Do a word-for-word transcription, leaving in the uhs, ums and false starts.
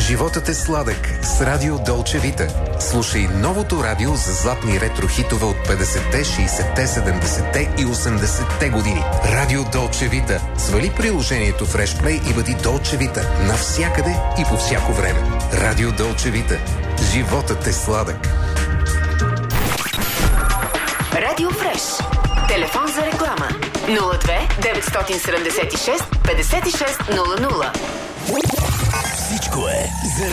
Животът е сладък с Радио Долче Вита. Слушай новото радио за златни ретро хитове от петдесетте, шейсетте, седемдесетте и осемдесетте години. Радио Долче Вита. Свали приложението Freshplay и бъди Долче Вита навсякъде и по всяко време. Радио Долче Вита. Животът е сладък. Радио Фреш. Телефон за реклама нула две деветстотин седемдесет и шест петдесет и шест нула нула. Всичко е за